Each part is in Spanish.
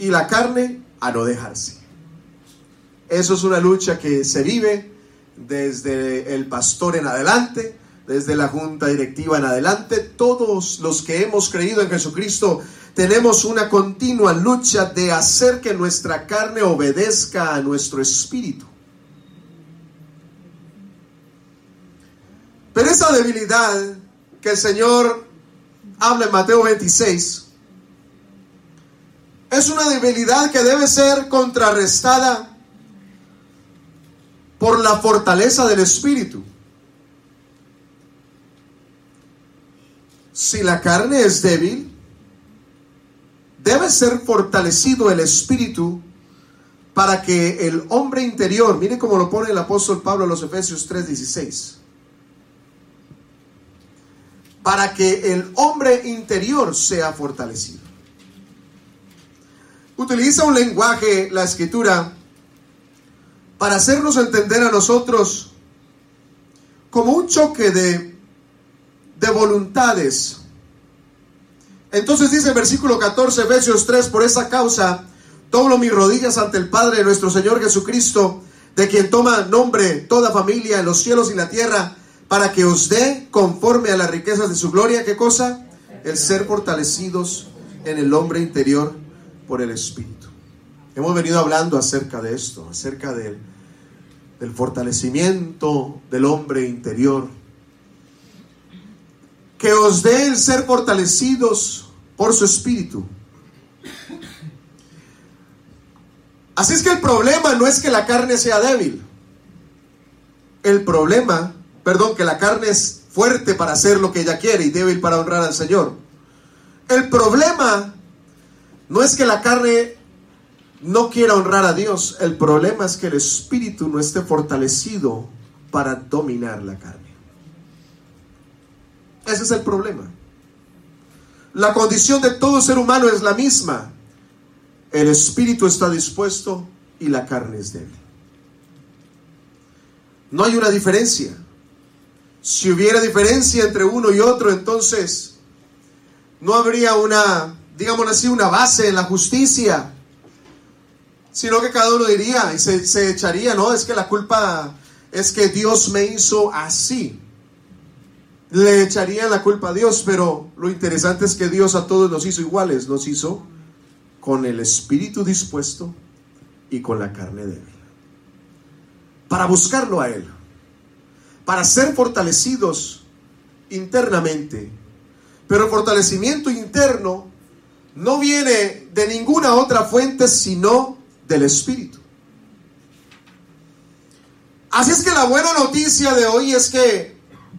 y la carne a no dejarse. Eso es una lucha que se vive desde el pastor en adelante, desde la junta directiva en adelante. Todos los que hemos creído en Jesucristo tenemos una continua lucha de hacer que nuestra carne obedezca a nuestro espíritu. Pero esa debilidad que el Señor habla en Mateo 26 es una debilidad que debe ser contrarrestada por la fortaleza del espíritu. Si la carne es débil, debe ser fortalecido el espíritu para que el hombre interior, mire cómo lo pone el apóstol Pablo en los Efesios 3:16, para que el hombre interior sea fortalecido. Utiliza un lenguaje, la Escritura, para hacernos entender a nosotros como un choque de voluntades. Entonces dice el versículo 14, Efesios 3, por esa causa doblo mis rodillas ante el Padre de nuestro Señor Jesucristo, de quien toma nombre toda familia en los cielos y la tierra, para que os dé conforme a las riquezas de su gloria, ¿qué cosa? El ser fortalecidos en el hombre interior por el Espíritu. Hemos venido hablando acerca de esto, acerca del fortalecimiento del hombre interior. Que os dé el ser fortalecidos por su Espíritu. Así es que el problema no es que la carne sea débil. Que la carne es fuerte para hacer lo que ella quiere y débil para honrar al Señor. El problema no es que la carne no quiera honrar a Dios. El problema es que el espíritu no esté fortalecido para dominar la carne. Ese es el problema. La condición de todo ser humano es la misma. El espíritu está dispuesto y la carne es débil. No hay una diferencia. Si hubiera diferencia entre uno y otro, entonces no habría una base en la justicia, sino que cada uno diría y se echaría, no, es que la culpa es que Dios me hizo así. Le echarían la culpa a Dios, pero lo interesante es que Dios a todos nos hizo iguales, nos hizo con el espíritu dispuesto y con la carne débil, para buscarlo a Él, para ser fortalecidos internamente. Pero el fortalecimiento interno no viene de ninguna otra fuente sino del Espíritu. Así es que la buena noticia de hoy es que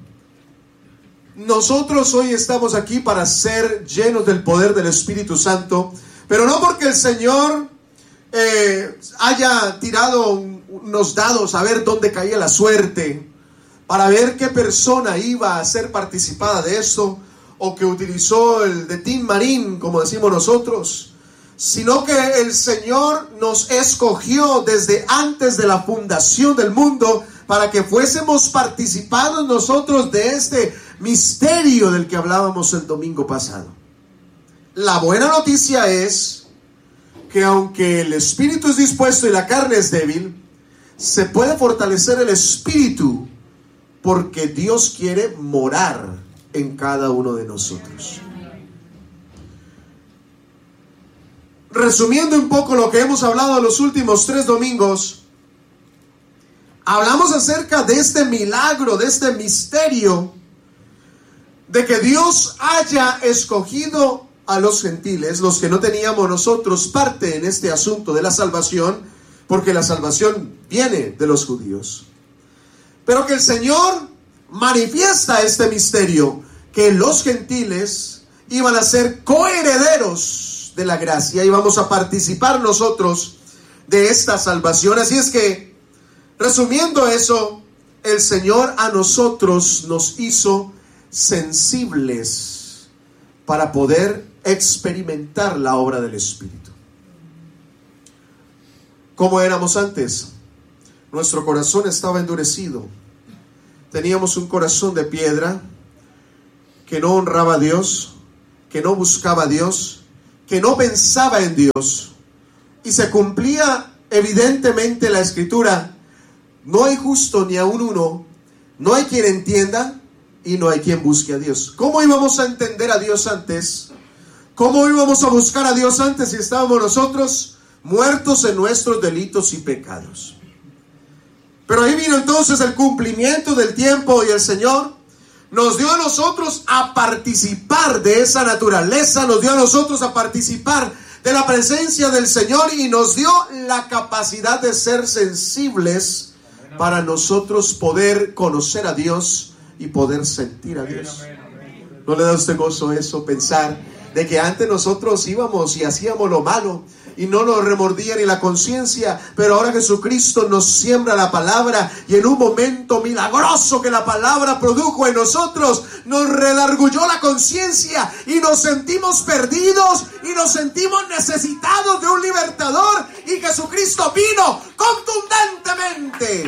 nosotros hoy estamos aquí para ser llenos del poder del Espíritu Santo, pero no porque el Señor haya tirado unos dados a ver dónde caía la suerte, para ver qué persona iba a ser participada de esto, o que utilizó el de Tin Marín, como decimos nosotros, sino que el Señor nos escogió desde antes de la fundación del mundo para que fuésemos participados nosotros de este misterio del que hablábamos el domingo pasado. La buena noticia es que aunque el espíritu es dispuesto y la carne es débil, se puede fortalecer el espíritu, porque Dios quiere morar en cada uno de nosotros. Resumiendo un poco lo que hemos hablado en los últimos 3 domingos, hablamos acerca de este milagro, de este misterio, de que Dios haya escogido a los gentiles, los que no teníamos nosotros parte en este asunto de la salvación, porque la salvación viene de los judíos. Pero que el Señor manifiesta este misterio, que los gentiles iban a ser coherederos de la gracia y vamos a participar nosotros de esta salvación. Así es que, resumiendo eso, el Señor a nosotros nos hizo sensibles para poder experimentar la obra del Espíritu. ¿Cómo éramos antes? Nuestro corazón estaba endurecido. Teníamos un corazón de piedra que no honraba a Dios, que no buscaba a Dios, que no pensaba en Dios. y se cumplía evidentemente la escritura: no hay justo ni aun uno, no hay quien entienda y no hay quien busque a Dios. ¿Cómo íbamos a entender a Dios antes? ¿Cómo íbamos a buscar a Dios antes si estábamos nosotros muertos en nuestros delitos y pecados? Pero ahí vino entonces el cumplimiento del tiempo, y el Señor nos dio a nosotros a participar de esa naturaleza, nos dio a nosotros a participar de la presencia del Señor, y nos dio la capacidad de ser sensibles para nosotros poder conocer a Dios y poder sentir a Dios. ¿No le da a usted gozo eso? Pensar de que antes nosotros íbamos y hacíamos lo malo y no nos remordía ni la conciencia, pero ahora Jesucristo nos siembra la palabra, y en un momento milagroso que la palabra produjo en nosotros, nos redargulló la conciencia y nos sentimos perdidos y nos sentimos necesitados de un libertador, y Jesucristo vino contundentemente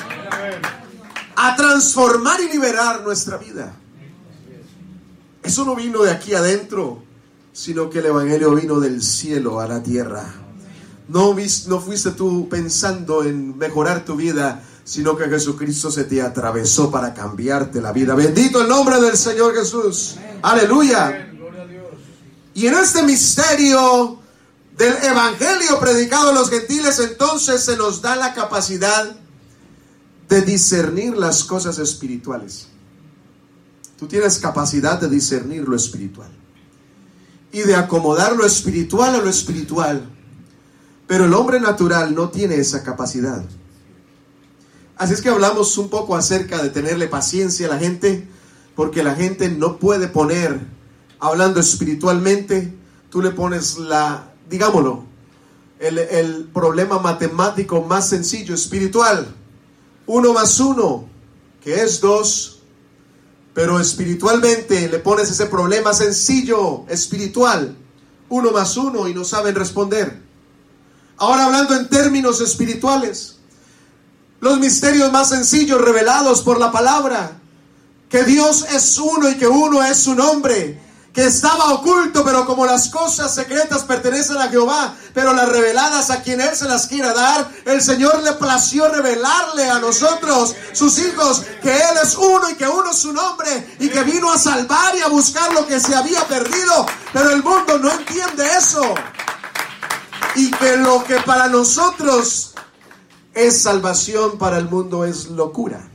a transformar y liberar nuestra vida. Eso no vino de aquí adentro, sino que el evangelio vino del cielo a la tierra. No fuiste tú pensando en mejorar tu vida, sino que Jesucristo se te atravesó para cambiarte la vida. Bendito el nombre del Señor Jesús. Aleluya. Y en este misterio del evangelio predicado a los gentiles, entonces se nos da la capacidad de discernir las cosas espirituales. Tú tienes capacidad de discernir lo espiritual y de acomodar lo espiritual a lo espiritual, pero el hombre natural no tiene esa capacidad. Así es que hablamos un poco acerca de tenerle paciencia a la gente, porque la gente no puede poner, hablando espiritualmente, tú le pones digámoslo, el problema matemático más sencillo, espiritual: 1 más 1, que es 2. Pero espiritualmente le pones ese problema sencillo, espiritual: 1 más 1, y no saben responder. Ahora, hablando en términos espirituales, los misterios más sencillos revelados por la palabra: que Dios es uno y que uno es su nombre, que estaba oculto, pero como las cosas secretas pertenecen a Jehová, pero las reveladas a quien Él se las quiera dar, el Señor le plació revelarle a nosotros, sus hijos, que Él es uno y que uno es su nombre, y que vino a salvar y a buscar lo que se había perdido. Pero el mundo no entiende eso, y que lo que para nosotros es salvación, para el mundo es locura.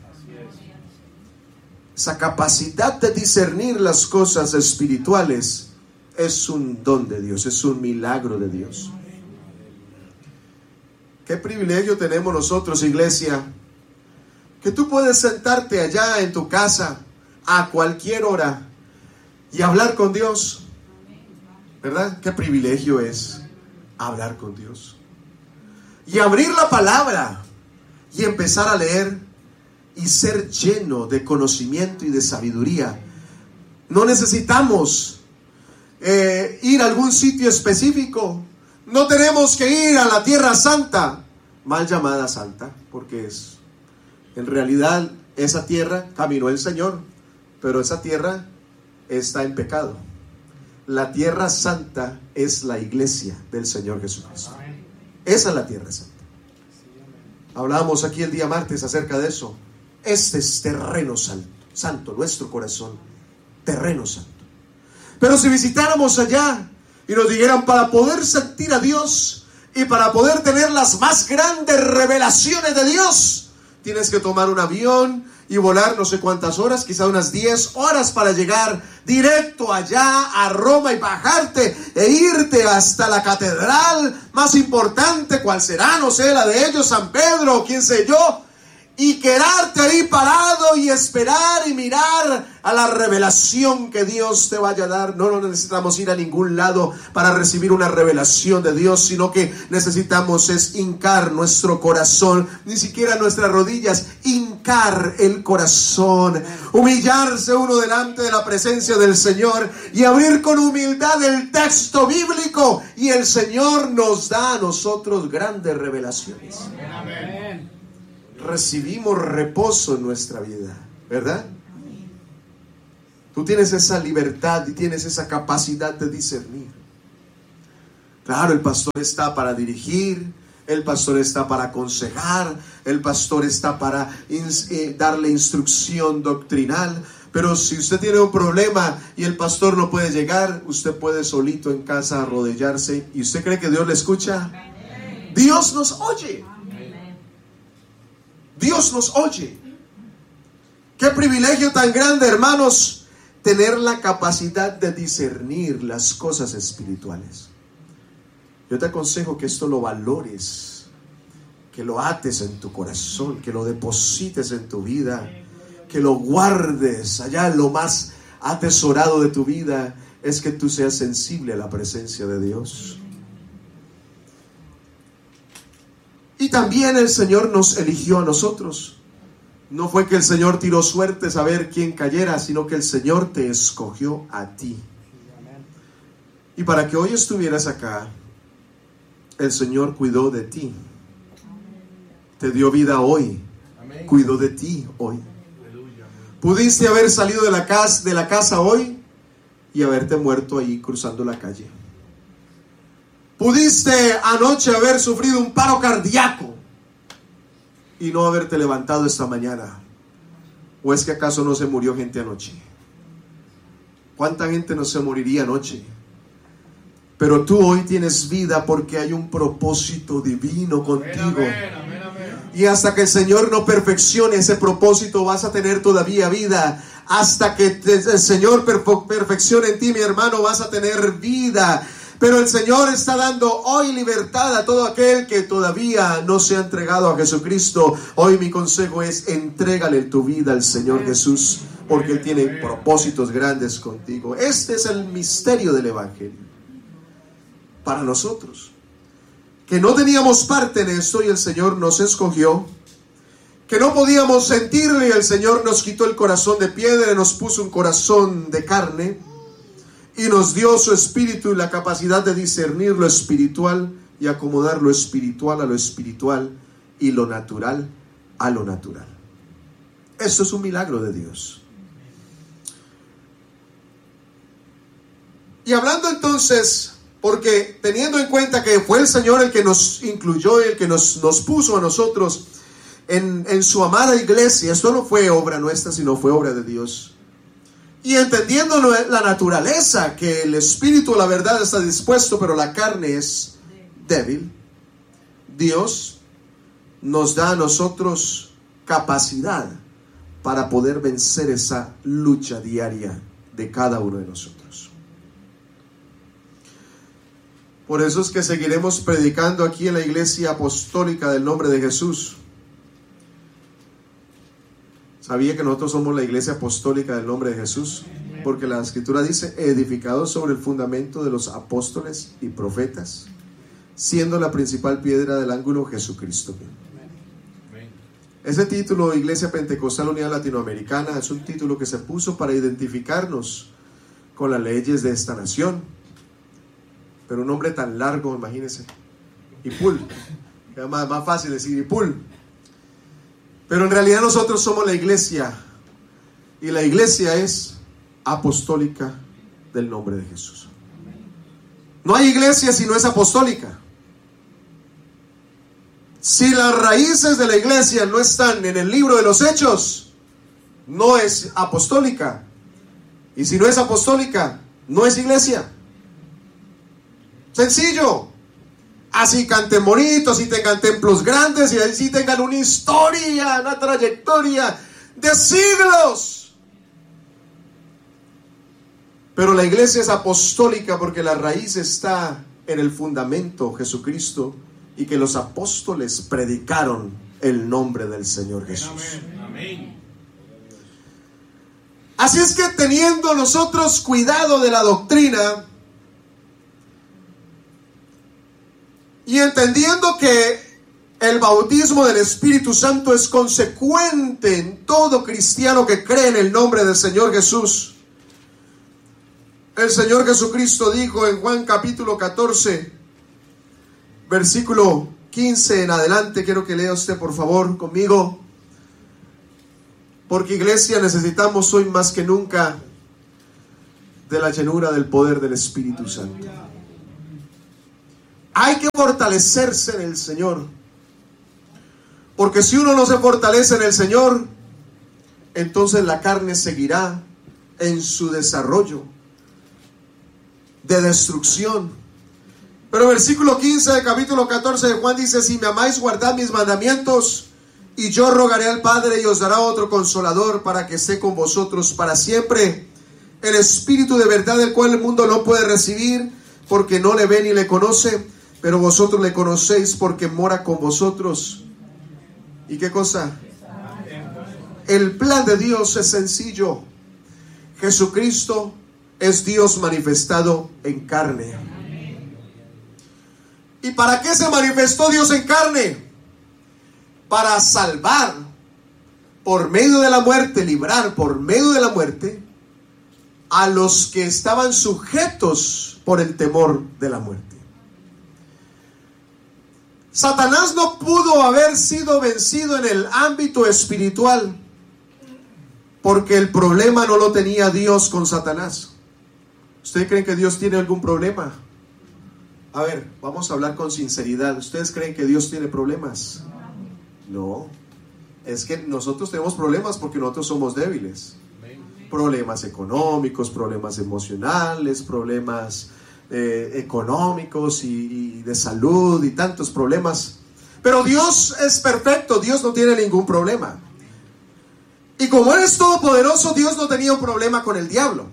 Esa capacidad de discernir las cosas espirituales es un don de Dios, es un milagro de Dios. Qué privilegio tenemos nosotros, iglesia, que tú puedes sentarte allá en tu casa a cualquier hora y hablar con Dios, ¿verdad? Qué privilegio es hablar con Dios y abrir la palabra y empezar a leer y ser lleno de conocimiento y de sabiduría. No necesitamos ir a algún sitio específico. No tenemos que ir a la Tierra Santa, mal llamada Santa, porque en realidad esa tierra caminó el Señor, pero esa tierra está en pecado. La Tierra Santa es la iglesia del Señor Jesucristo. Esa es la Tierra Santa. Hablábamos aquí el día martes acerca de eso. Este es terreno santo, nuestro corazón, terreno santo. Pero si visitáramos allá y nos dijeran: para poder sentir a Dios y para poder tener las más grandes revelaciones de Dios, tienes que tomar un avión y volar no sé cuántas horas, quizá unas 10 horas, para llegar directo allá a Roma y bajarte e irte hasta la catedral más importante, cuál será, no sé, la de ellos, San Pedro o quién sé yo, y quedarte ahí parado y esperar y mirar a la revelación que Dios te vaya a dar. No necesitamos ir a ningún lado para recibir una revelación de Dios, sino que necesitamos es hincar nuestro corazón, ni siquiera nuestras rodillas, hincar el corazón, humillarse uno delante de la presencia del Señor y abrir con humildad el texto bíblico, y el Señor nos da a nosotros grandes revelaciones. Amén. Recibimos reposo en nuestra vida, ¿verdad? Tú tienes esa libertad y tienes esa capacidad de discernir. Claro, el pastor está para dirigir, el pastor está para aconsejar, el pastor está para darle instrucción doctrinal. Pero si usted tiene un problema y el pastor no puede llegar, usted puede solito en casa arrodillarse. ¿Y usted cree que Dios le escucha? Dios nos oye. Dios nos oye. Qué privilegio tan grande, hermanos, tener la capacidad de discernir las cosas espirituales. Yo te aconsejo que esto lo valores, que lo ates en tu corazón, que lo deposites en tu vida, que lo guardes allá en lo más atesorado de tu vida. Es que tú seas sensible a la presencia de Dios. Y también el Señor nos eligió a nosotros. No fue que el Señor tiró suertes a ver quién cayera, sino que el Señor te escogió a ti. Y para que hoy estuvieras acá, el Señor cuidó de ti. Te dio vida hoy. Cuidó de ti hoy. Pudiste haber salido de la casa hoy y haberte muerto ahí cruzando la calle. Pudiste anoche haber sufrido un paro cardíaco y no haberte levantado esta mañana. ¿O es que acaso no se murió gente anoche? ¿Cuánta gente no se moriría anoche? Pero tú hoy tienes vida porque hay un propósito divino contigo. Y hasta que el Señor no perfeccione ese propósito, vas a tener todavía vida. Hasta que el Señor perfeccione en ti, mi hermano, vas a tener vida. Pero el Señor está dando hoy libertad a todo aquel que todavía no se ha entregado a Jesucristo. Hoy mi consejo es: entrégale tu vida al Señor Jesús, porque Él tiene propósitos grandes contigo. Este es el misterio del Evangelio para nosotros, que no teníamos parte en esto y el Señor nos escogió, que no podíamos sentirle y el Señor nos quitó el corazón de piedra y nos puso un corazón de carne y nos dio su espíritu y la capacidad de discernir lo espiritual y acomodar lo espiritual a lo espiritual y lo natural a lo natural. Esto es un milagro de Dios. Y hablando entonces, porque teniendo en cuenta que fue el Señor el que nos incluyó, el que nos puso a nosotros en su amada iglesia, esto no fue obra nuestra, sino fue obra de Dios. Y entendiendo la naturaleza, que el espíritu, la verdad, está dispuesto, pero la carne es débil, Dios nos da a nosotros capacidad para poder vencer esa lucha diaria de cada uno de nosotros. Por eso es que seguiremos predicando aquí en la iglesia apostólica del nombre de Jesús. ¿Sabía que nosotros somos la iglesia apostólica del nombre de Jesús? Porque la escritura dice: edificados sobre el fundamento de los apóstoles y profetas, siendo la principal piedra del ángulo Jesucristo. Ese título, Iglesia Pentecostal Unidad Latinoamericana, es un título que se puso para identificarnos con las leyes de esta nación. Pero un nombre tan largo, imagínense. Ipul. Es más fácil decir Ipul. Pero en realidad nosotros somos la iglesia. Y la iglesia es apostólica del nombre de Jesús. No hay iglesia si no es apostólica. Si las raíces de la iglesia no están en el libro de los Hechos, no es apostólica. Y si no es apostólica, no es iglesia. Sencillo. Así canten bonitos y tengan templos grandes y así tengan una historia, una trayectoria de siglos. Pero la iglesia es apostólica porque la raíz está en el fundamento Jesucristo y que los apóstoles predicaron el nombre del Señor Jesús. Amén. Así es que teniendo nosotros cuidado de la doctrina y entendiendo que el bautismo del Espíritu Santo es consecuente en todo cristiano que cree en el nombre del Señor Jesús, el Señor Jesucristo dijo en Juan capítulo 14, versículo 15 en adelante, quiero que lea usted por favor conmigo, porque iglesia necesitamos hoy más que nunca de la llenura del poder del Espíritu Santo. Hay que fortalecerse en el Señor. Porque si uno no se fortalece en el Señor, entonces la carne seguirá en su desarrollo de destrucción. Pero el versículo 15 del capítulo 14 de Juan dice: si me amáis, guardad mis mandamientos, y yo rogaré al Padre y os dará otro consolador para que esté con vosotros para siempre, el Espíritu de verdad, el cual el mundo no puede recibir porque no le ve ni le conoce, pero vosotros le conocéis porque mora con vosotros. ¿Y qué cosa? El plan de Dios es sencillo. Jesucristo es Dios manifestado en carne. ¿Y para qué se manifestó Dios en carne? Para salvar por medio de la muerte, librar por medio de la muerte a los que estaban sujetos por el temor de la muerte. Satanás no pudo haber sido vencido en el ámbito espiritual, porque el problema no lo tenía Dios con Satanás. ¿Ustedes creen que Dios tiene algún problema? A ver, vamos a hablar con sinceridad. ¿Ustedes creen que Dios tiene problemas? No. Es que nosotros tenemos problemas porque nosotros somos débiles. Problemas económicos, problemas emocionales, problemas económicos y de salud y tantos problemas. Pero Dios es perfecto, Dios no tiene ningún problema. Y como Él es todopoderoso, Dios no tenía un problema con el diablo.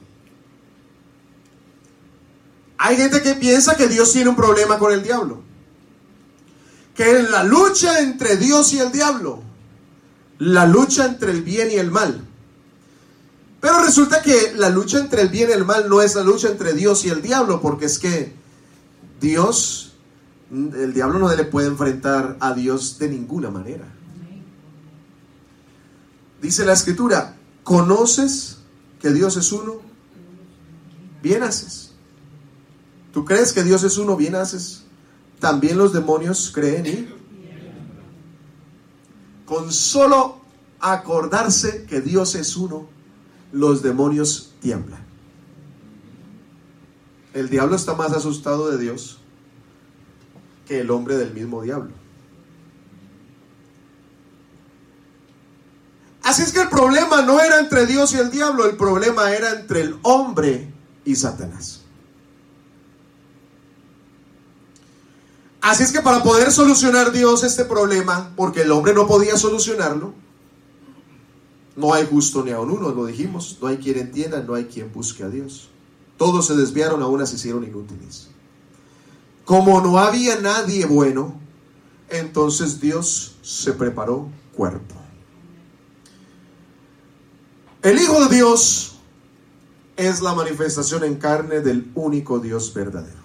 Hay gente que piensa que Dios tiene un problema con el diablo, que en la lucha entre Dios y el diablo, la lucha entre el bien y el mal. Pero resulta que la lucha entre el bien y el mal no es la lucha entre Dios y el diablo, porque es que Dios, el diablo no le puede enfrentar a Dios de ninguna manera. Dice la Escritura: ¿conoces que Dios es uno? Bien haces. ¿Tú crees que Dios es uno? Bien haces. También los demonios creen y con solo acordarse que Dios es uno, los demonios tiemblan. El diablo está más asustado de Dios que el hombre del mismo diablo. Así es que el problema no era entre Dios y el diablo, el problema era entre el hombre y Satanás. Así es que para poder solucionar Dios este problema, porque el hombre no podía solucionarlo, no hay justo ni aun uno, lo dijimos, no hay quien entienda, no hay quien busque a Dios. Todos se desviaron, aún se hicieron inútiles. Como no había nadie bueno, entonces Dios se preparó cuerpo. El Hijo de Dios es la manifestación en carne del único Dios verdadero.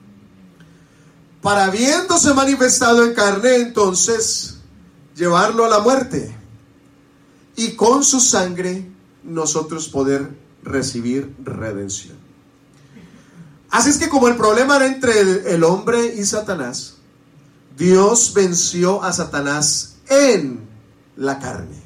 Para habiéndose manifestado en carne, entonces llevarlo a la muerte y con su sangre nosotros poder recibir redención. Así es que como el problema era entre el hombre y Satanás, Dios venció a Satanás en la carne.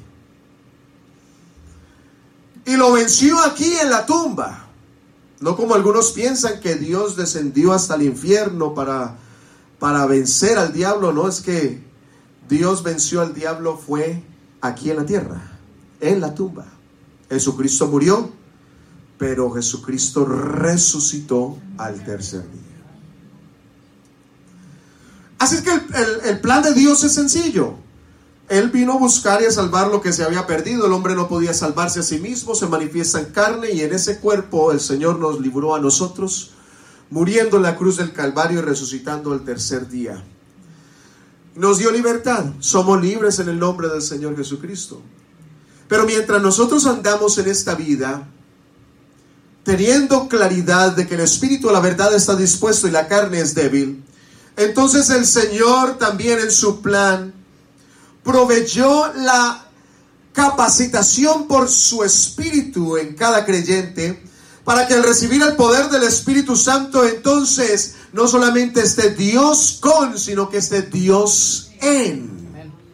Y lo venció aquí en la tumba. No como algunos piensan que Dios descendió hasta el infierno para vencer al diablo. No, es que Dios venció al diablo fue aquí en la tierra, en la tumba. Jesucristo murió, pero Jesucristo resucitó al tercer día. Así es que el plan de Dios es sencillo. Él vino a buscar y a salvar lo que se había perdido. El hombre no podía salvarse a sí mismo, se manifiesta en carne, y en ese cuerpo el Señor nos libró a nosotros, muriendo en la cruz del Calvario y resucitando el tercer día. Nos dio libertad, somos libres en el nombre del Señor Jesucristo. Pero mientras nosotros andamos en esta vida, teniendo claridad de que el Espíritu de la verdad está dispuesto y la carne es débil, entonces el Señor también en su plan proveyó la capacitación por su Espíritu en cada creyente, para que al recibir el poder del Espíritu Santo, entonces no solamente esté Dios con, sino que esté Dios en.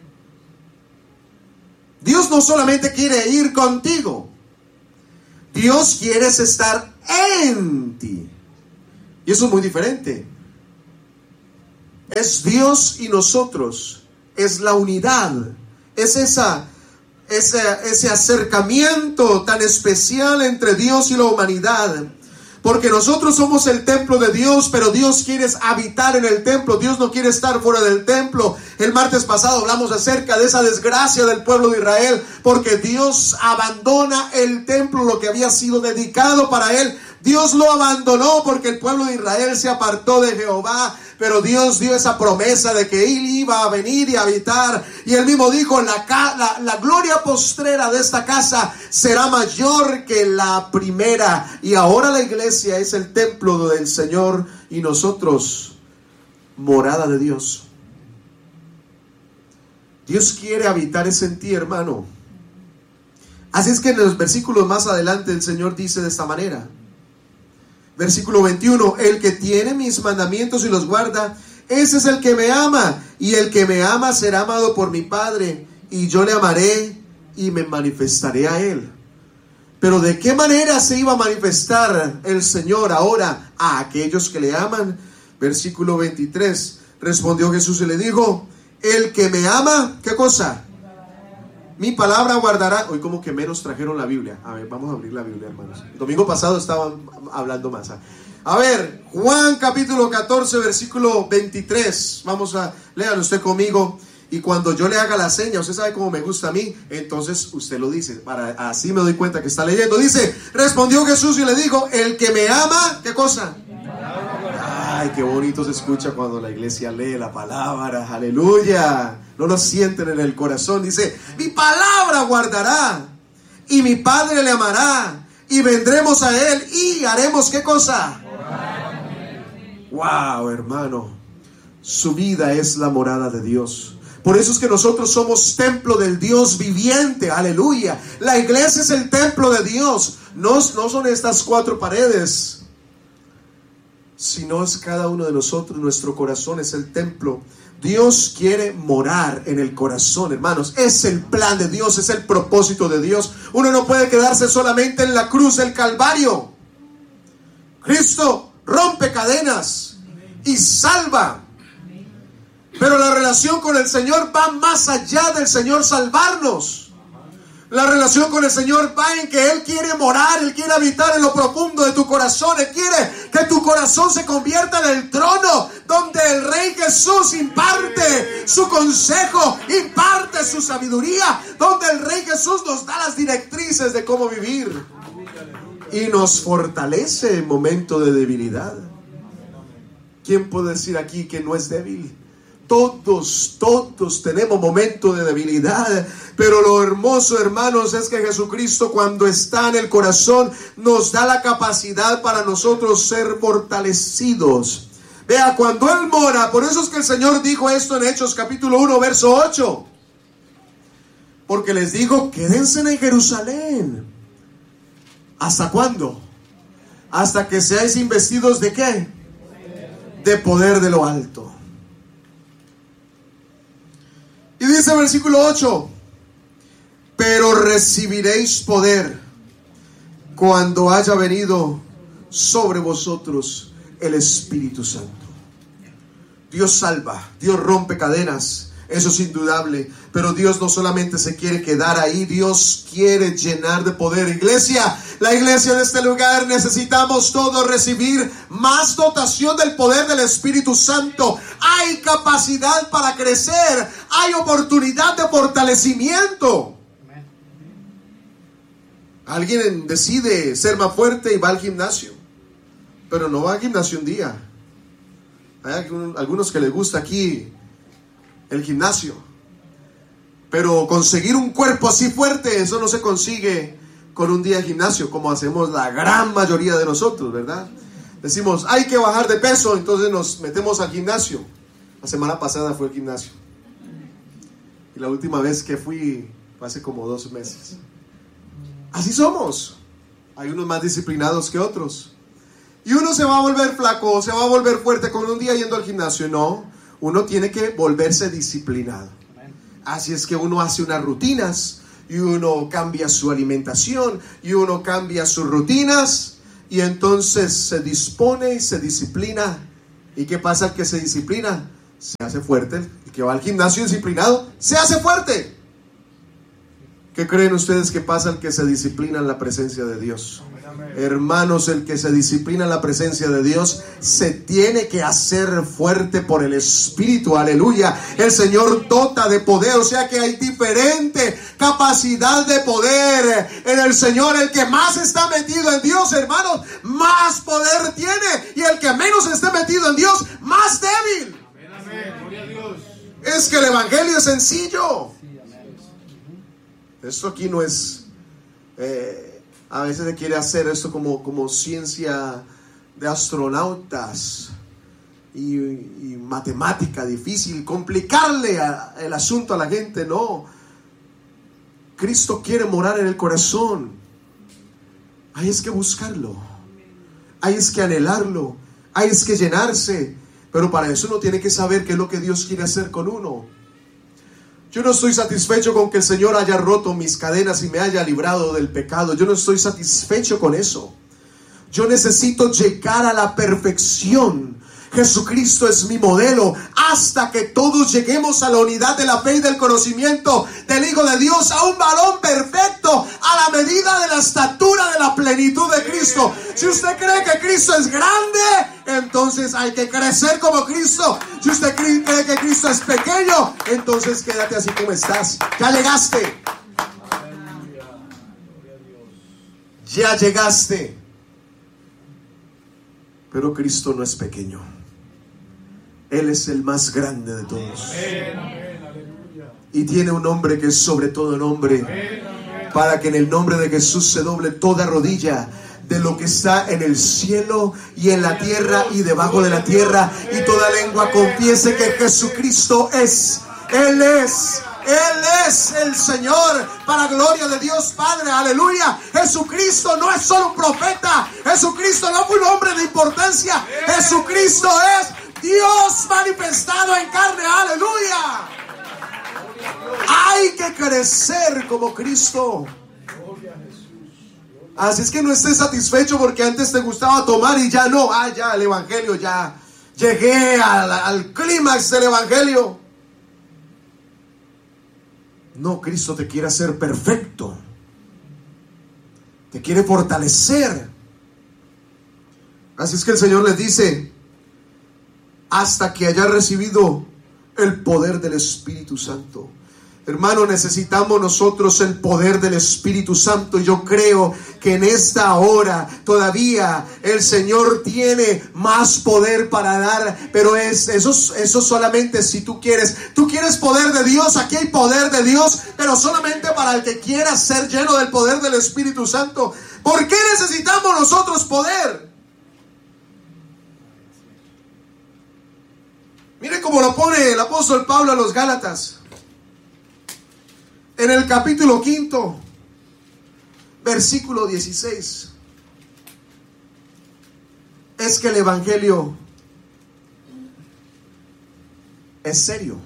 Dios no solamente quiere ir contigo, Dios quiere estar en ti. Y eso es muy diferente. Es Dios y nosotros. Es la unidad. Es ese acercamiento tan especial entre Dios y la humanidad. Porque nosotros somos el templo de Dios, pero Dios quiere habitar en el templo. Dios no quiere estar fuera del templo. El martes pasado hablamos acerca de esa desgracia del pueblo de Israel, porque Dios abandona el templo, lo que había sido dedicado para él. Dios lo abandonó porque el pueblo de Israel se apartó de Jehová. Pero Dios dio esa promesa de que Él iba a venir y a habitar. Y Él mismo dijo, la gloria postrera de esta casa será mayor que la primera. Y ahora la iglesia es el templo del Señor y nosotros, morada de Dios. Dios quiere habitar en ti, hermano. Así es que en los versículos más adelante el Señor dice de esta manera. Versículo 21, el que tiene mis mandamientos y los guarda, ese es el que me ama, y el que me ama será amado por mi Padre, y yo le amaré y me manifestaré a él. Pero ¿de qué manera se iba a manifestar el Señor ahora a aquellos que le aman? Versículo 23, respondió Jesús y le dijo, el que me ama, ¿qué cosa? Mi palabra guardará. Hoy como que menos trajeron la Biblia. A ver, vamos a abrir la Biblia, hermanos. El domingo pasado estaban hablando más. A ver, Juan capítulo 14, versículo 23. Vamos a leerlo usted conmigo. Y cuando yo le haga la seña, usted sabe cómo me gusta a mí, entonces usted lo dice. Así me doy cuenta que está leyendo. Dice, respondió Jesús y le dijo, el que me ama, ¿qué cosa? Ay, qué bonito se escucha cuando la iglesia lee la palabra. Aleluya. No lo sienten en el corazón. Dice, mi palabra guardará, y mi Padre le amará, y vendremos a él y haremos ¿qué cosa? Wow, hermano. Su vida es la morada de Dios. Por eso es que nosotros somos templo del Dios viviente. Aleluya. La iglesia es el templo de Dios. No son estas 4 paredes, sino es cada uno de nosotros. Nuestro corazón es el templo. Dios quiere morar en el corazón, hermanos. Es el plan de Dios, es el propósito de Dios. Uno no puede quedarse solamente en la cruz del Calvario. Cristo rompe cadenas y salva. Pero la relación con el Señor va más allá del Señor salvarnos. La relación con el Señor va en que Él quiere morar, Él quiere habitar en lo profundo de tu corazón. Él quiere que tu corazón se convierta en el trono donde el Rey Jesús imparte su consejo, imparte su sabiduría, donde el Rey Jesús nos da las directrices de cómo vivir y nos fortalece en momento de debilidad. ¿Quién puede decir aquí que no es débil? Todos tenemos momentos de debilidad, pero lo hermoso, hermanos, es que Jesucristo, cuando está en el corazón, nos da la capacidad para nosotros ser fortalecidos. Vea, cuando Él mora, por eso es que el Señor dijo esto en Hechos capítulo 1, verso 8. Porque les digo, quédense en Jerusalén. ¿Hasta cuándo? Hasta que seáis investidos ¿de qué? De poder de lo alto. Y dice el versículo 8, pero recibiréis poder cuando haya venido sobre vosotros el Espíritu Santo. Dios salva, Dios rompe cadenas, eso es indudable, pero Dios no solamente se quiere quedar ahí, Dios quiere llenar de poder. Iglesia, la iglesia de este lugar, necesitamos todos recibir más dotación del poder del Espíritu Santo. Hay capacidad para crecer, hay oportunidad de fortalecimiento. Alguien decide ser más fuerte y va al gimnasio, pero no va al gimnasio un día. Hay algunos que les gusta aquí el gimnasio, pero conseguir un cuerpo así fuerte, eso no se consigue con un día de gimnasio, como hacemos la gran mayoría de nosotros, ¿verdad? Decimos, hay que bajar de peso, entonces nos metemos al gimnasio. La semana pasada fue al gimnasio, y la última vez que fui fue hace como 2 meses. Así somos. Hay unos más disciplinados que otros, y uno se va a volver flaco, se va a volver fuerte con un día yendo al gimnasio. No, uno tiene que volverse disciplinado. Así es que uno hace unas rutinas, y uno cambia su alimentación, y uno cambia sus rutinas, y entonces se dispone y se disciplina. ¿Y qué pasa al que se disciplina? se hace fuerte. El que va al gimnasio disciplinado se hace fuerte. ¿Qué creen ustedes que pasa al que se disciplina en la presencia de Dios? Hermanos, el que se disciplina en la presencia de Dios se tiene que hacer fuerte por el Espíritu, aleluya. El Señor dota de poder, o sea que hay diferente capacidad de poder en el Señor. El que más está metido en Dios, hermanos, más poder tiene, y el que menos esté metido en Dios, más débil. Amén. Gloria a Dios. Es que el evangelio es sencillo. Esto aquí no es... a veces se quiere hacer esto como ciencia de astronautas y matemática difícil, complicarle el asunto a la gente. No, Cristo quiere morar en el corazón. Ahí es que buscarlo, ahí es que anhelarlo, ahí es que llenarse. Pero para eso uno tiene que saber qué es lo que Dios quiere hacer con uno. Yo no estoy satisfecho con que el Señor haya roto mis cadenas y me haya librado del pecado. Yo no estoy satisfecho con eso. Yo necesito llegar a la perfección. Jesucristo es mi modelo, hasta que todos lleguemos a la unidad de la fe y del conocimiento del Hijo de Dios, a un varón perfecto, a la medida de la estatura de la plenitud de Cristo. Si usted cree que Cristo es grande, entonces hay que crecer como Cristo. Si usted cree que Cristo es pequeño, entonces quédate así como estás. Ya llegaste. Ya llegaste. Pero Cristo no es pequeño. Él es el más grande de todos. Y tiene un nombre que es sobre todo nombre, para que en el nombre de Jesús se doble toda rodilla de lo que está en el cielo y en la tierra y debajo de la tierra, y toda lengua confiese que Jesucristo es. Él es el Señor, para gloria de Dios Padre, aleluya. Jesucristo no es solo un profeta, Jesucristo no fue un hombre de importancia, Jesucristo es Dios manifestado en carne, aleluya. Hay que crecer como Cristo. Así es que no estés satisfecho porque antes te gustaba tomar y ya no. Ya el evangelio, ya llegué al clímax del evangelio. No, Cristo te quiere hacer perfecto. Te quiere fortalecer. Así es que el Señor les dice: hasta que haya recibido el poder del Espíritu Santo. Hermano, necesitamos nosotros el poder del Espíritu Santo. Yo creo que en esta hora todavía el Señor tiene más poder para dar, pero eso solamente si tú quieres. Tú quieres poder de Dios, aquí hay poder de Dios, pero solamente para el que quiera ser lleno del poder del Espíritu Santo. ¿Por qué necesitamos nosotros poder? Mire cómo lo pone el apóstol Pablo a los Gálatas. En el capítulo 5, versículo 16. Es que el evangelio es serio.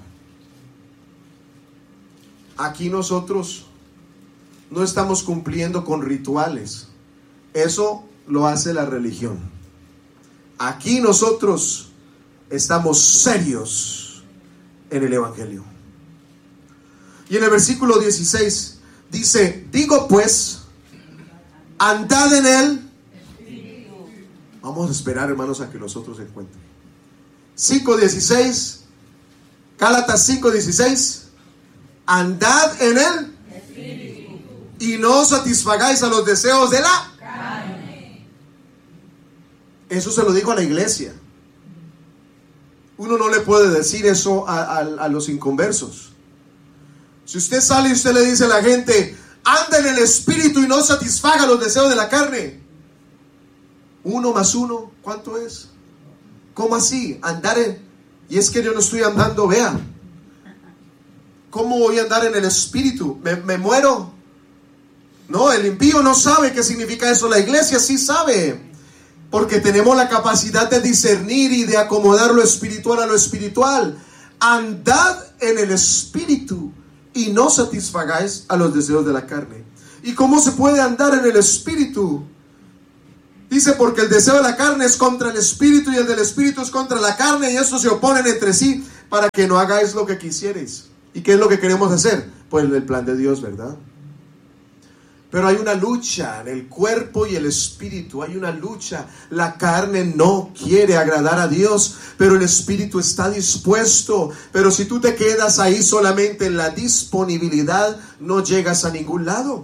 Aquí nosotros no estamos cumpliendo con rituales. Eso lo hace la religión. Aquí nosotros estamos serios en el evangelio. Y en el versículo 16 dice: digo pues, andad en él. Vamos a esperar, hermanos, a que los otros se encuentren. 5:16, Gálatas 5:16, andad en él y no satisfagáis a los deseos de la carne. Eso se lo dijo a la iglesia. Uno no le puede decir eso a los inconversos. Si usted sale y usted le dice a la gente: anda en el Espíritu y no satisfaga los deseos de la carne. 1 más 1, ¿cuánto es? ¿Cómo así? Andar en... Y es que yo no estoy andando, vea. ¿Cómo voy a andar en el Espíritu? ¿Me muero? No, el impío no sabe qué significa eso. La iglesia sí sabe. Porque tenemos la capacidad de discernir y de acomodar lo espiritual a lo espiritual. Andad en el Espíritu y no satisfagáis a los deseos de la carne. ¿Y cómo se puede andar en el Espíritu? Dice: porque el deseo de la carne es contra el Espíritu y el del Espíritu es contra la carne, y estos se oponen entre sí para que no hagáis lo que quisierais. ¿Y qué es lo que queremos hacer? Pues el plan de Dios, ¿verdad? Pero hay una lucha en el cuerpo y el espíritu, hay una lucha. La carne no quiere agradar a Dios, pero el espíritu está dispuesto. Pero si tú te quedas ahí solamente en la disponibilidad, no llegas a ningún lado.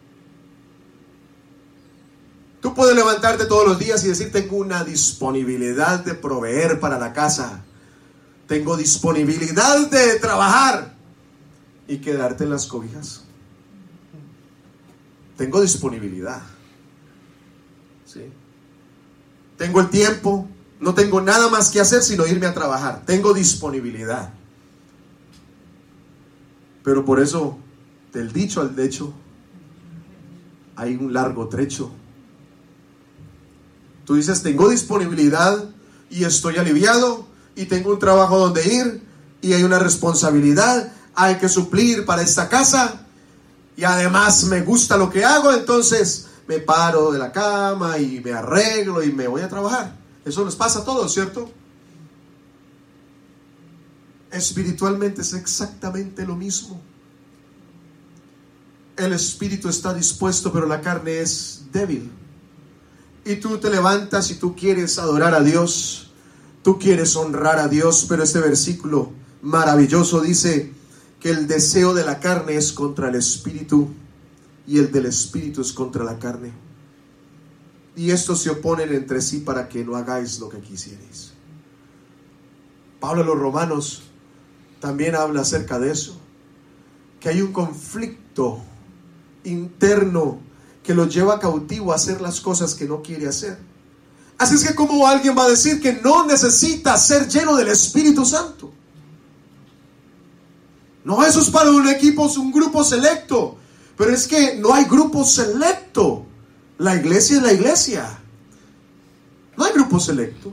Tú puedes levantarte todos los días y decir: tengo una disponibilidad de proveer para la casa, tengo disponibilidad de trabajar, y quedarte en las cobijas. Tengo disponibilidad, ¿sí? Tengo el tiempo, no tengo nada más que hacer sino irme a trabajar. Tengo disponibilidad. Pero por eso, del dicho al hecho, hay un largo trecho. Tú dices: tengo disponibilidad y estoy aliviado y tengo un trabajo donde ir y hay una responsabilidad, hay que suplir para esta casa. Y además me gusta lo que hago, entonces me paro de la cama y me arreglo y me voy a trabajar. Eso les pasa a todos, ¿cierto? Espiritualmente es exactamente lo mismo. El espíritu está dispuesto, pero la carne es débil. Y tú te levantas y tú quieres adorar a Dios, tú quieres honrar a Dios, pero este versículo maravilloso dice que el deseo de la carne es contra el espíritu y el del espíritu es contra la carne. Y estos se oponen entre sí para que no hagáis lo que quisierais. Pablo a los Romanos también habla acerca de eso, que hay un conflicto interno que lo lleva cautivo a hacer las cosas que no quiere hacer. Así es que, ¿cómo alguien va a decir que no necesita ser lleno del Espíritu Santo? No, eso es para un grupo selecto. Pero es que no hay grupo selecto. La iglesia es la iglesia. No hay grupos selectos.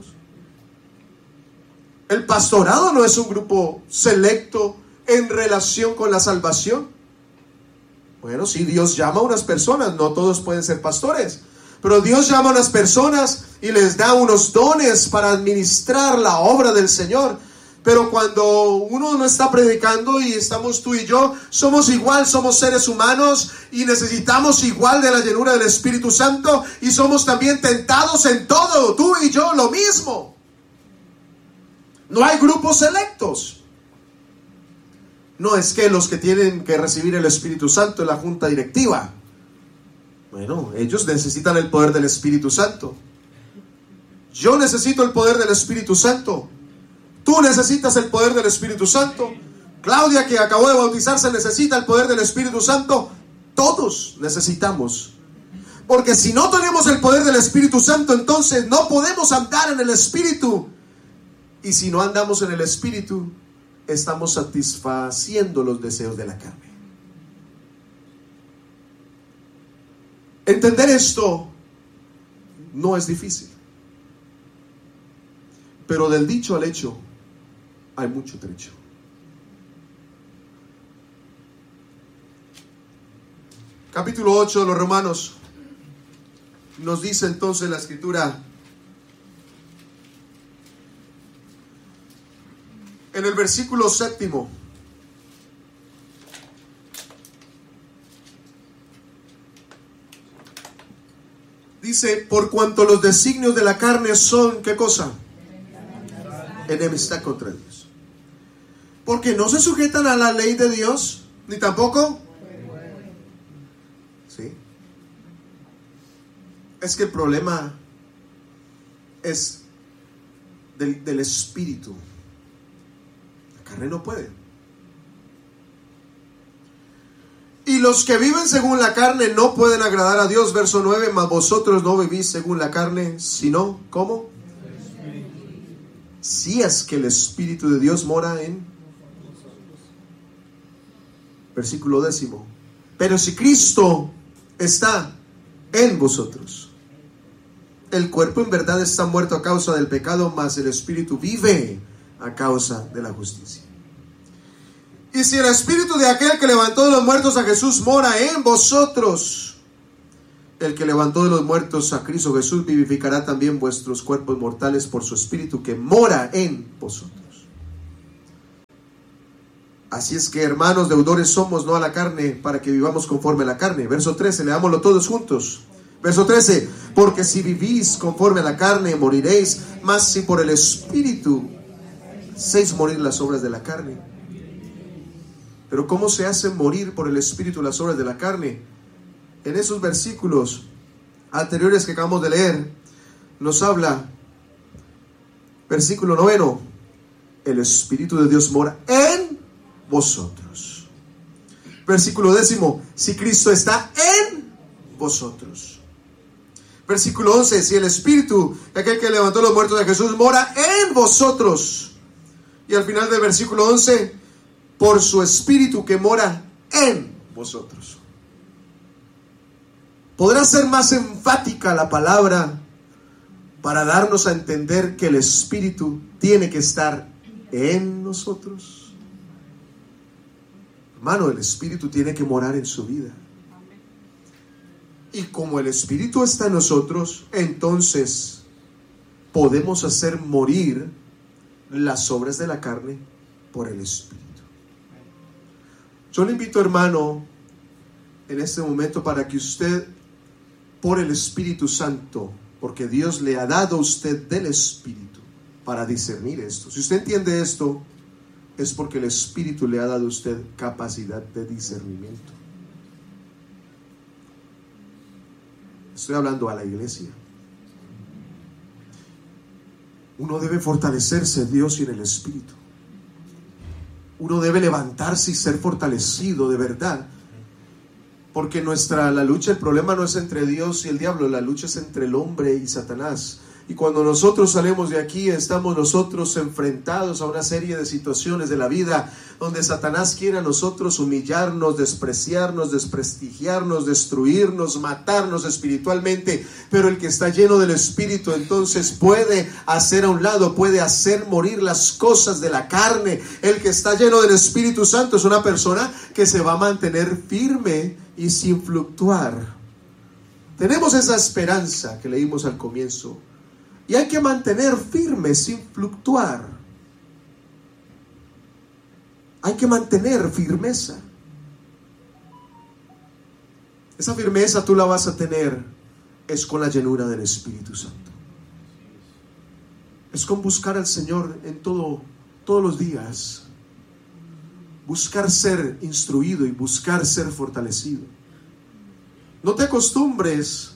El pastorado no es un grupo selecto en relación con la salvación. Bueno, sí, Dios llama a unas personas, no todos pueden ser pastores, pero Dios llama a unas personas y les da unos dones para administrar la obra del Señor. Pero cuando uno no está predicando y estamos tú y yo, somos igual, somos seres humanos y necesitamos igual de la llenura del Espíritu Santo y somos también tentados en todo, tú y yo lo mismo. No hay grupos selectos. No es que los que tienen que recibir el Espíritu Santo es la junta directiva. Bueno, ellos necesitan el poder del Espíritu Santo. Yo necesito el poder del Espíritu Santo. Tú necesitas el poder del Espíritu Santo. Claudia, que acabó de bautizarse, necesita el poder del Espíritu Santo. Todos necesitamos. Porque si no tenemos el poder del Espíritu Santo, entonces no podemos andar en el Espíritu. Y si no andamos en el Espíritu, estamos satisfaciendo los deseos de la carne. Entender esto no es difícil. Pero del dicho al hecho hay mucho trecho. Capítulo 8 de los Romanos nos dice entonces la Escritura, en el versículo 7, dice: por cuanto los designios de la carne son, ¿qué cosa? Enemistad contra Dios. Porque no se sujetan a la ley de Dios, ni tampoco. ¿Sí? Es que el problema es del espíritu. La carne no puede. Y los que viven según la carne no pueden agradar a Dios. Verso 9: mas vosotros no vivís según la carne, sino, ¿cómo? Si es que el Espíritu de Dios mora en. Versículo 10: pero si Cristo está en vosotros, el cuerpo en verdad está muerto a causa del pecado, mas el Espíritu vive a causa de la justicia. Y si el Espíritu de aquel que levantó de los muertos a Jesús mora en vosotros, el que levantó de los muertos a Cristo Jesús vivificará también vuestros cuerpos mortales por su Espíritu que mora en vosotros. Así es que, hermanos, deudores somos, no a la carne, para que vivamos conforme a la carne. Verso 13, leámoslo todos juntos. Verso 13, porque si vivís conforme a la carne, moriréis, mas si por el Espíritu hacéis morir las obras de la carne. Pero ¿cómo se hace morir por el Espíritu las obras de la carne? En esos versículos anteriores que acabamos de leer, nos habla, versículo 9, el Espíritu de Dios mora en vosotros. Versículo 10, si Cristo está en vosotros. Versículo 11, si el Espíritu, aquel que levantó los muertos de Jesús, mora en vosotros. Y al final del versículo 11, por su Espíritu que mora en vosotros. ¿Podrá ser más enfática la palabra para darnos a entender que el Espíritu tiene que estar en nosotros? Hermano, el Espíritu tiene que morar en su vida. Y como el Espíritu está en nosotros, entonces podemos hacer morir las obras de la carne por el Espíritu. Yo le invito, hermano, en este momento para que usted, por el Espíritu Santo, porque Dios le ha dado a usted del Espíritu para discernir esto. Si usted entiende esto, es porque el Espíritu le ha dado a usted capacidad de discernimiento. Estoy hablando a la iglesia. Uno debe fortalecerse en Dios y en el Espíritu. Uno debe levantarse y ser fortalecido de verdad. Porque la lucha, el problema no es entre Dios y el diablo, la lucha es entre el hombre y Satanás. Y cuando nosotros salimos de aquí, estamos nosotros enfrentados a una serie de situaciones de la vida donde Satanás quiere a nosotros humillarnos, despreciarnos, desprestigiarnos, destruirnos, matarnos espiritualmente. Pero el que está lleno del Espíritu entonces puede hacer a un lado, puede hacer morir las cosas de la carne. El que está lleno del Espíritu Santo es una persona que se va a mantener firme y sin fluctuar. Tenemos esa esperanza que leímos al comienzo. Y hay que mantener firme sin fluctuar. Hay que mantener firmeza. Esa firmeza tú la vas a tener es con la llenura del Espíritu Santo. Es con buscar al Señor en todos los días. Buscar ser instruido y buscar ser fortalecido. No te acostumbres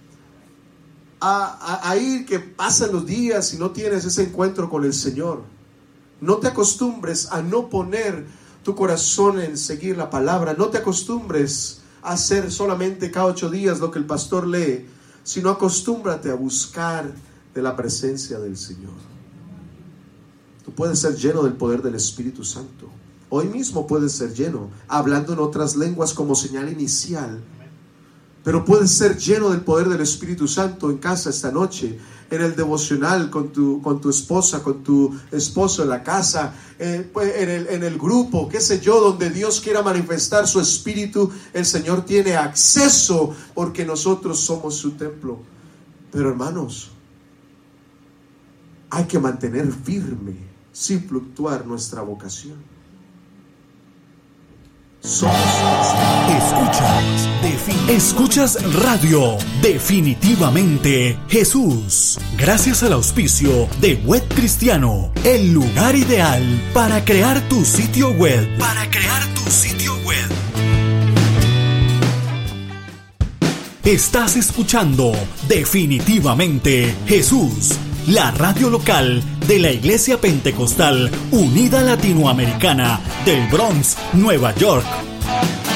a ir que pasan los días y no tienes ese encuentro con el Señor. No te acostumbres a no poner tu corazón en seguir la palabra. No te acostumbres a hacer solamente cada 8 días lo que el pastor lee, sino acostúmbrate a buscar de la presencia del Señor. Tú puedes ser lleno del poder del Espíritu Santo. Hoy mismo puedes ser lleno, hablando en otras lenguas como señal inicial. Pero puedes ser lleno del poder del Espíritu Santo en casa esta noche, en el devocional con tu esposa, con tu esposo en la casa, en el grupo, qué sé yo, donde Dios quiera manifestar su Espíritu. El Señor tiene acceso porque nosotros somos su templo. Pero hermanos, hay que mantener firme, sin fluctuar, nuestra vocación. Escuchas Radio Definitivamente Jesús. Gracias al auspicio de Web Cristiano, el lugar ideal para crear tu sitio web. Estás escuchando Definitivamente Jesús, la radio local de la Iglesia Pentecostal Unida Latinoamericana del Bronx, Nueva York.